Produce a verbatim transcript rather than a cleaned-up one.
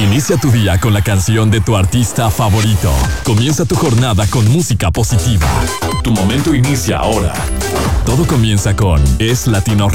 Inicia tu día con la canción de tu artista favorito. Comienza tu jornada con música positiva. Tu momento inicia ahora. Todo comienza con Es Latino